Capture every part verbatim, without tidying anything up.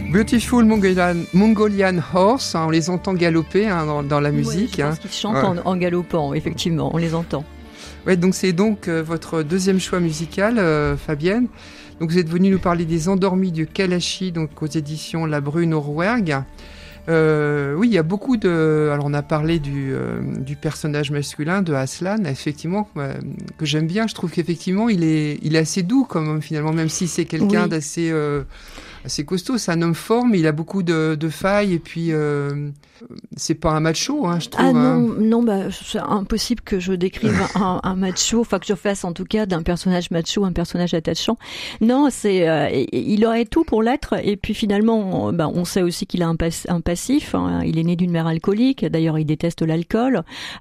Beautiful Mongolian, Mongolian Horse, hein, on les entend galoper hein, dans, dans la musique. Oui, je pense hein. qu'ils chantent ouais. en, en galopant, effectivement, on les entend. Ouais, donc c'est donc euh, votre deuxième choix musical, euh, Fabienne. Donc vous êtes venue nous parler des Endormis de Kalashi, donc aux éditions La Brune au Rouergue. Euh, oui, il y a beaucoup de. Alors, on a parlé du, euh, du personnage masculin de Aslan, effectivement, euh, que j'aime bien. Je trouve qu'effectivement, il est, il est assez doux, comme homme, finalement, même si c'est quelqu'un oui. d'assez, euh, assez costaud. C'est un homme fort, mais il a beaucoup de, de failles. Et puis, euh, c'est pas un macho, hein, je trouve. Ah non, hein. non, bah, c'est impossible que je décrive un, un macho, enfin que je fasse en tout cas d'un personnage macho un personnage attachant. Non, c'est, euh, il aurait tout pour l'être. Et puis finalement, on, bah, on sait aussi qu'il a un, pas, un passif. Hein. Il est né d'une mère alcoolique. D'ailleurs, il déteste l'alcool.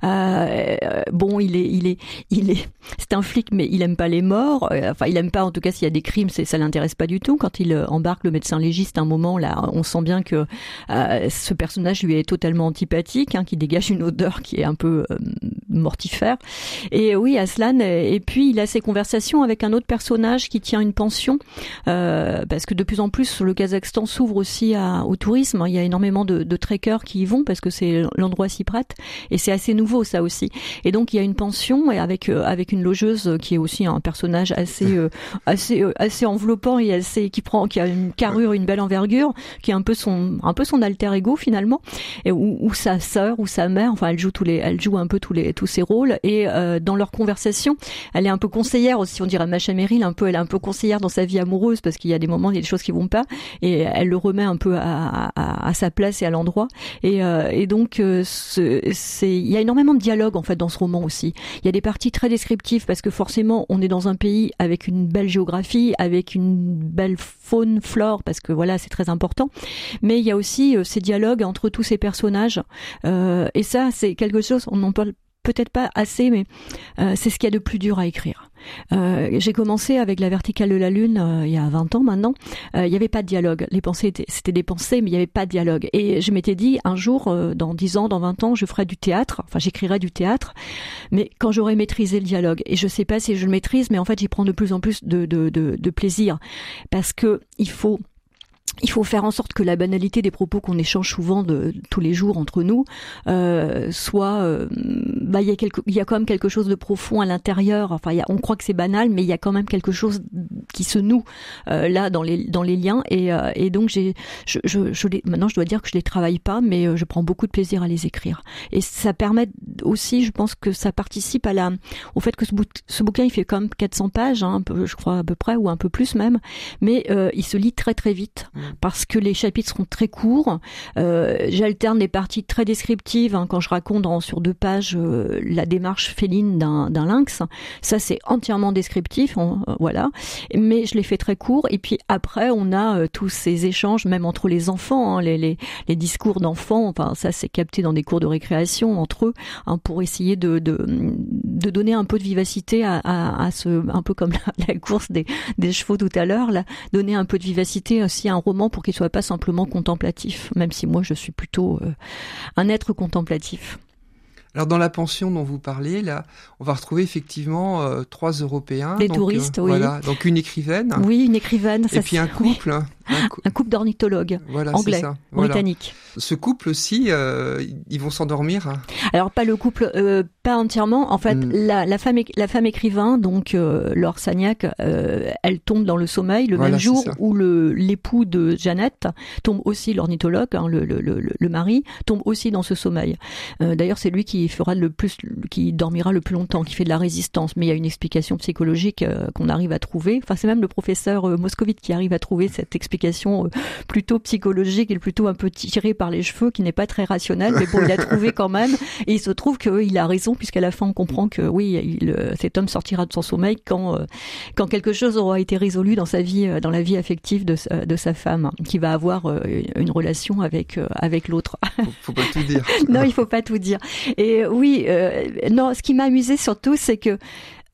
Euh, bon, il est, il est, il est, c'est un flic, mais il aime pas les morts. Enfin, il aime pas, en tout cas, s'il y a des crimes, c'est, ça l'intéresse pas du tout. Quand il embarque le médecin légiste, à un moment là, on sent bien que euh, ce personnage lui est totalement antipathique, hein, qui dégage une odeur qui est un peu euh, mortifère. Et oui, Aslan. Et puis il a ses conversations avec un autre personnage qui tient une pension, euh, parce que de plus en plus le Kazakhstan s'ouvre aussi à, au tourisme. Il y a énormément de, de trekkers qui y vont parce que c'est l'endroit s'y prête. Et c'est assez nouveau ça aussi. Et donc il y a une pension et avec euh, avec une logeuse qui est aussi un personnage assez euh, assez euh, assez enveloppant et assez qui prend qui a une carrure, une belle envergure, qui est un peu son un peu son alter ego finalement. Et ou, ou sa sœur ou sa mère, enfin elle joue tous les, elle joue un peu tous les tous ses rôles et euh, dans leur conversation, elle est un peu conseillère aussi, on dirait Macha Merrill, un peu, elle est un peu conseillère dans sa vie amoureuse parce qu'il y a des moments, il y a des choses qui vont pas et elle le remet un peu à, à, à sa place et à l'endroit et, euh, et donc euh, ce, c'est, il y a énormément de dialogue en fait dans ce roman aussi. Il y a des parties très descriptives parce que forcément on est dans un pays avec une belle géographie, avec une belle faune, flore parce que voilà c'est très important, mais il y a aussi euh, ces dialogues entre tous ces personnages euh, et ça c'est quelque chose on n'en parle peut-être pas assez mais euh, c'est ce qu'il y a de plus dur à écrire. Euh, j'ai commencé avec La Verticale de la Lune euh, il y a vingt ans maintenant. Euh, il n'y avait pas de dialogue. Les pensées étaient, c'était des pensées, mais il n'y avait pas de dialogue. Et je m'étais dit, un jour, euh, dans dix ans, dans vingt ans, je ferai du théâtre. Enfin, j'écrirai du théâtre, mais quand j'aurai maîtrisé le dialogue. Et je ne sais pas si je le maîtrise, mais en fait, j'y prends de plus en plus de, de, de, de plaisir. Parce que il faut... Il faut faire en sorte que la banalité des propos qu'on échange souvent de, de tous les jours entre nous euh, soit, euh, bah il y a quelque, il y a quand même quelque chose de profond à l'intérieur. Enfin, il y a, on croit que c'est banal, mais il y a quand même quelque chose qui se noue euh, là dans les dans les liens. Et, euh, et donc j'ai, je, je, je les, maintenant je dois dire que je les travaille pas, mais euh, je prends beaucoup de plaisir à les écrire. Et ça permet aussi, je pense que ça participe à la, au fait que ce, bou- ce bouquin il fait quand même quatre cents pages, hein, un peu, je crois à peu près ou un peu plus même, mais euh, il se lit très très vite. Parce que les chapitres seront très courts. Euh, j'alterne des parties très descriptives hein, quand je raconte en, sur deux pages euh, la démarche féline d'un, d'un lynx. Ça, c'est entièrement descriptif, on, euh, voilà. Mais je les fais très courts. Et puis après, on a euh, tous ces échanges, même entre les enfants, hein, les, les, les discours d'enfants. Enfin, ça, c'est capté dans des cours de récréation entre eux, hein, pour essayer de, de, de donner un peu de vivacité à, à, à ce, un peu comme la, la course des, des chevaux tout à l'heure, là, donner un peu de vivacité aussi à un roman pour qu'il soit pas simplement contemplatif, même si moi je suis plutôt euh, un être contemplatif. Alors dans la pension dont vous parlez, là, on va retrouver effectivement euh, trois Européens. Des donc, touristes, euh, oui. Voilà, donc une écrivaine. Oui, une écrivaine. Ça et puis un couple. Oui. Un, cou- un couple d'ornithologues voilà, anglais, c'est ça. Voilà. britanniques. Ce couple aussi, euh, ils vont s'endormir. Alors pas le couple, euh, pas entièrement. En fait, mm. la, la femme, la femme écrivain, donc euh, Laure Sagnac, euh, elle tombe dans le sommeil le voilà, même jour où le l'époux de Jeannette tombe aussi, l'ornithologue, hein, le, le, le, le mari, tombe aussi dans ce sommeil. Euh, d'ailleurs, c'est lui qui fera le plus, qui dormira le plus longtemps, qui fait de la résistance. Mais il y a une explication psychologique euh, qu'on arrive à trouver. Enfin, c'est même le professeur euh, Moscovite qui arrive à trouver cette explication euh, plutôt psychologique et plutôt un peu tirée par les cheveux, qui n'est pas très rationnelle. Mais bon, il a trouvé quand même. Et il se trouve qu'il a raison, puisqu'à la fin, on comprend que oui, il, cet homme sortira de son sommeil quand, euh, quand quelque chose aura été résolu dans sa vie, dans la vie affective de, de sa femme, qui va avoir euh, une relation avec, euh, avec l'autre. Faut, faut pas tout dire. Non, il faut pas tout dire. Et oui, euh, non, ce qui m'a amusé surtout, c'est que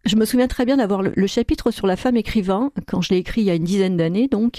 Je me souviens très bien d'avoir le, le chapitre sur la femme écrivain quand je l'ai écrit il y a une dizaine d'années. Donc,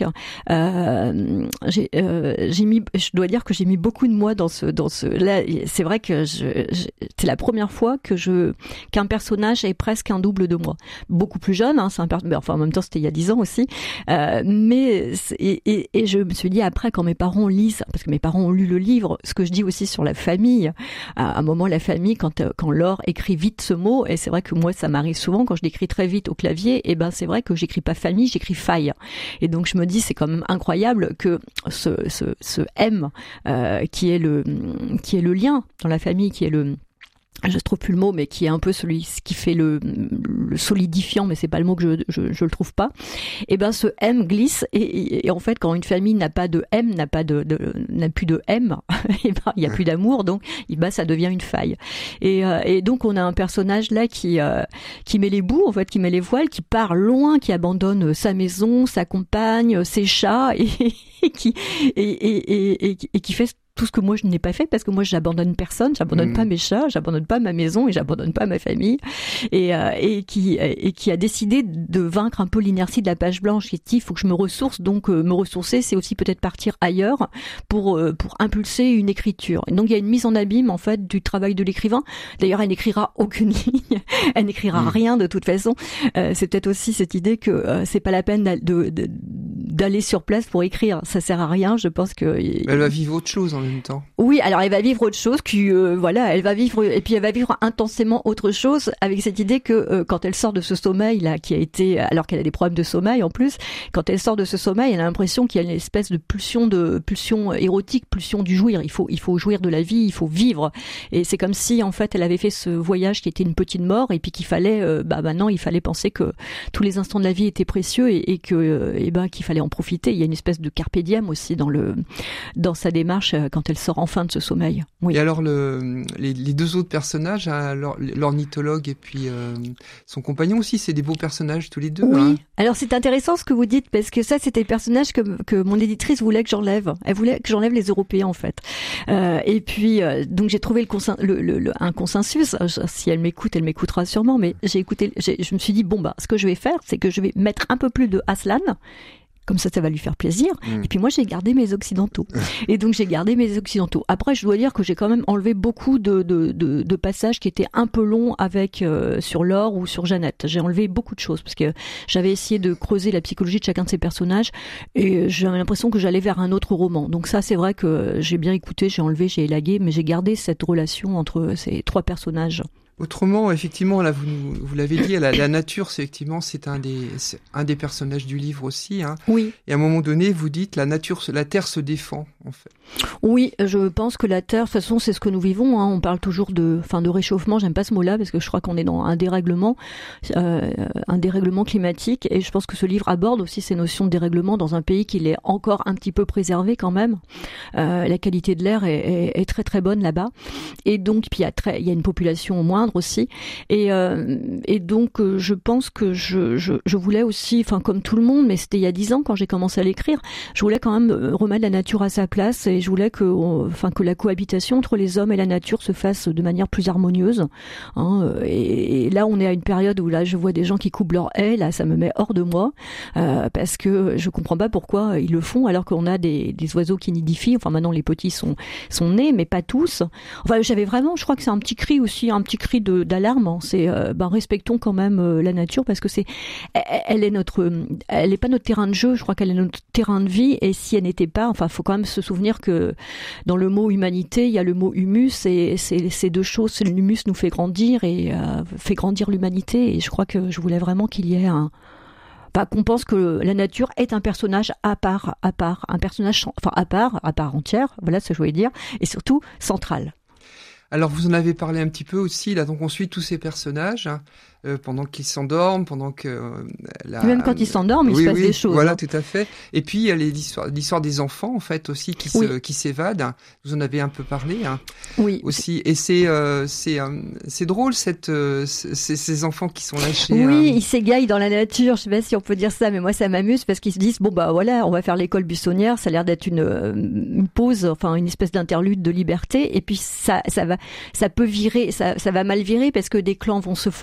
euh, j'ai, euh, j'ai mis, je dois dire que j'ai mis beaucoup de moi dans ce, dans ce. Là, c'est vrai que je, je, c'est la première fois que je qu'un personnage est presque un double de moi. Beaucoup plus jeune, hein, c'est un per... enfin en même temps c'était il y a dix ans aussi. Euh, mais et, et, et je me suis dit après quand mes parents lisent, parce que mes parents ont lu le livre, ce que je dis aussi sur la famille. À un moment, la famille, quand quand Laure écrit vite ce mot, et c'est vrai que moi ça m'arrive souvent. Quand je l'écris très vite au clavier, et ben c'est vrai que j'écris pas famille, j'écris faille. Et donc je me dis c'est quand même incroyable que ce ce, ce M euh, qui est le qui est le lien dans la famille, qui est le je trouve plus le mot, mais qui est un peu celui qui fait le, le solidifiant, mais c'est pas le mot que je, je, je le trouve pas. Et ben ce M glisse et, et, et en fait quand une famille n'a pas de M, n'a pas de, de n'a plus de M, et ben il y a plus d'amour, donc et ben ça devient une faille. Et, euh, et donc on a un personnage là qui euh, qui met les bouts en fait, qui met les voiles, qui part loin, qui abandonne sa maison, sa compagne, ses chats et, et qui et, et, et, et, et qui fait tout ce que moi je n'ai pas fait parce que moi j'abandonne personne, j'abandonne mmh. pas mes chats, j'abandonne pas ma maison et j'abandonne pas ma famille et euh, et qui et qui a décidé de vaincre un peu l'inertie de la page blanche. Qui dit il faut que je me ressource, donc euh, me ressourcer c'est aussi peut-être partir ailleurs pour euh, pour impulser une écriture. Et donc il y a une mise en abîme en fait du travail de l'écrivain. D'ailleurs elle n'écrira aucune ligne, elle n'écrira mmh. rien de toute façon. Euh, c'est peut-être aussi cette idée que euh, c'est pas la peine de, de, d'aller sur place pour écrire, ça sert à rien. Je pense que elle va vivre autre chose. En même temps. Oui, alors elle va vivre autre chose, qui euh, voilà, elle va vivre et puis elle va vivre intensément autre chose avec cette idée que euh, quand elle sort de ce sommeil là, qui a été, alors qu'elle a des problèmes de sommeil en plus, quand elle sort de ce sommeil, elle a l'impression qu'il y a une espèce de pulsion de pulsion érotique, pulsion du jouir. Il faut il faut jouir de la vie, il faut vivre. Et c'est comme si en fait elle avait fait ce voyage qui était une petite mort et puis qu'il fallait, euh, bah maintenant il fallait penser que tous les instants de la vie étaient précieux et, et que euh, et ben qu'il fallait en profiter. Il y a une espèce de carpe diem aussi dans le dans sa démarche. Quand elle sort enfin de ce sommeil. Oui. Et alors, le, les, les deux autres personnages, hein, l'ornithologue et puis euh, son compagnon aussi, c'est des beaux personnages tous les deux. Oui. Hein. Alors, c'est intéressant ce que vous dites, parce que ça, c'était le personnage que, que mon éditrice voulait que j'enlève. Elle voulait que j'enlève les Européens, en fait. Euh, et puis, euh, donc, j'ai trouvé le, consen- le, le, le un consensus. Si elle m'écoute, elle m'écoutera sûrement, mais j'ai écouté, j'ai, je me suis dit, bon, bah, ce que je vais faire, c'est que je vais mettre un peu plus de Aslan. Comme ça, ça va lui faire plaisir. Mmh. Et puis moi, j'ai gardé mes occidentaux. Et donc, j'ai gardé mes occidentaux. Après, je dois dire que j'ai quand même enlevé beaucoup de, de, de, de passages qui étaient un peu longs avec euh, sur Laure ou sur Jeannette. J'ai enlevé beaucoup de choses parce que j'avais essayé de creuser la psychologie de chacun de ces personnages et j'avais l'impression que j'allais vers un autre roman. Donc ça, c'est vrai que j'ai bien écouté, j'ai enlevé, j'ai élagué, mais j'ai gardé cette relation entre ces trois personnages. Autrement, effectivement, là, vous, vous l'avez dit, la, la nature, c'est effectivement, c'est un des, c'est un des personnages du livre aussi. Hein. Oui. Et à un moment donné, vous dites, la nature, la terre se défend, en fait. Oui, je pense que la terre, de toute façon, c'est ce que nous vivons. Hein. On parle toujours de, enfin, de réchauffement. J'aime pas ce mot-là parce que je crois qu'on est dans un dérèglement, euh, un dérèglement climatique. Et je pense que ce livre aborde aussi ces notions de dérèglement dans un pays qui l'est encore un petit peu préservé quand même. Euh, la qualité de l'air est, est, est très très bonne là-bas. Et donc, puis il y a très, il y a une population au moindre aussi. Et, euh, et donc, euh, je pense que je, je, je voulais aussi, enfin, comme tout le monde, mais c'était il y a dix ans quand j'ai commencé à l'écrire, je voulais quand même remettre la nature à sa place et je voulais que, enfin, que la cohabitation entre les hommes et la nature se fasse de manière plus harmonieuse. Hein, et, et là, on est à une période où là, je vois des gens qui coupent leurs haies, là, ça me met hors de moi, euh, parce que je comprends pas pourquoi ils le font alors qu'on a des, des oiseaux qui nidifient. Enfin, maintenant, les petits sont, sont nés, mais pas tous. Enfin, j'avais vraiment, je crois que c'est un petit cri aussi, un petit cri de, d'alarme. Hein. C'est, euh, ben, respectons quand même euh, la nature parce que c'est, elle, elle est notre, elle est pas notre terrain de jeu. Je crois qu'elle est notre terrain de vie. Et si elle n'était pas, enfin, faut quand même se souvenir que dans le mot humanité, il y a le mot humus et c'est ces deux choses. L'humus nous fait grandir et euh, fait grandir l'humanité. Et je crois que je voulais vraiment qu'il y ait un Enfin, qu'on pense que la nature est un personnage à part, à part, un personnage, enfin à part, à part entière. Voilà ce que je voulais dire, et surtout central. Alors vous en avez parlé un petit peu aussi, là donc on suit tous ces personnages hein, euh, pendant qu'ils s'endorment, pendant que... Euh, la, Même quand ils s'endorment, il oui, se passe oui, des choses. Voilà, hein. tout à fait. Et puis il y a les, l'histoire, l'histoire des enfants en fait aussi qui, oui. se, qui s'évadent, vous en avez un peu parlé hein, oui. aussi. Et c'est, euh, c'est, euh, c'est drôle cette, euh, ces, ces enfants qui sont lâchés. Oui, hein. ils s'égaillent dans la nature, je sais pas si on peut dire ça, mais moi ça m'amuse parce qu'ils se disent, bon bah voilà, on va faire l'école buissonnière, ça a l'air d'être une, une pause, enfin une espèce d'interlude de liberté, et puis ça, ça va, ça peut virer, ça, ça va mal virer parce que des clans vont se former,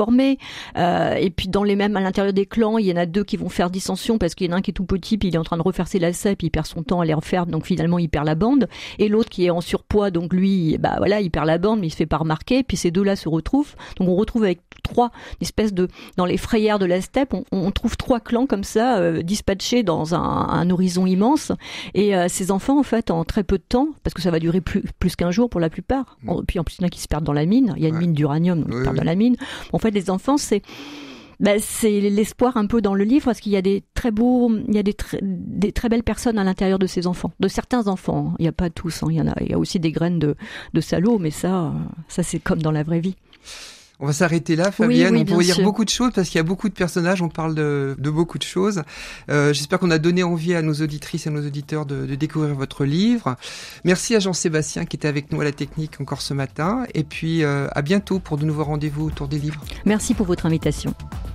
Euh, et puis dans les mêmes, à l'intérieur des clans, il y en a deux qui vont faire dissension parce qu'il y en a un qui est tout petit, puis il est en train de refaire ses lacets, puis il perd son temps à les refaire, donc finalement il perd la bande. Et l'autre qui est en surpoids, donc lui, bah voilà, il perd la bande, mais il se fait pas remarquer. Puis ces deux-là se retrouvent. Donc on retrouve avec trois espèces de, dans les frayères de la steppe, on, on trouve trois clans comme ça, euh, dispatchés dans un, un horizon immense. Et euh, ces enfants, en fait, en très peu de temps, parce que ça va durer plus, plus qu'un jour pour la plupart. Mmh. Puis en plus, il y en a qui se perdent dans la mine. Il y a une ouais. mine d'uranium, donc oui, ils se perdent oui. dans la mine. En fait, les enfants, c'est Ben, c'est l'espoir un peu dans le livre, parce qu'il y a des très beaux, il y a des, tr- des très belles personnes à l'intérieur de ces enfants, de certains enfants. Il n'y a pas tous, hein. Il y en a, il y a aussi des graines de, de salauds, mais ça, ça c'est comme dans la vraie vie. On va s'arrêter là, Fabienne. Oui, oui, on pourrait sûr. dire beaucoup de choses parce qu'il y a beaucoup de personnages. On parle de, de beaucoup de choses. Euh, j'espère qu'on a donné envie à nos auditrices et à nos auditeurs de, de découvrir votre livre. Merci à Jean-Sébastien qui était avec nous à la technique encore ce matin. Et puis euh, à bientôt pour de nouveaux rendez-vous autour des livres. Merci pour votre invitation.